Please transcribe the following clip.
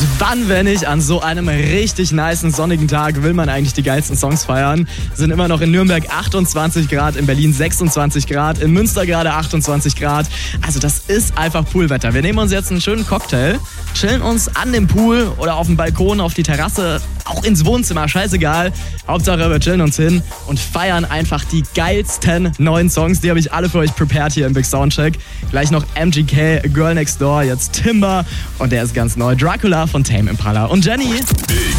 wann, wenn nicht an so einem richtig nicen sonnigen Tag, will man eigentlich die geilsten Songs feiern? Sind immer noch in Nürnberg 28 Grad, in Berlin 26 Grad, in Münster gerade 28 Grad. Also das ist einfach Poolwetter. Wir nehmen uns jetzt einen schönen Cocktail, chillen uns an dem Pool oder auf dem Balkon, auf die Terrasse, auch ins Wohnzimmer, scheißegal. Hauptsache wir chillen uns hin und feiern einfach die geilsten neuen Songs. Die habe ich alle für euch prepared hier im Big Soundcheck. Gleich noch MGK, Girl Next Door, jetzt Timber und der ist ganz neu, Dracula von Tame Impala und Jenny. Big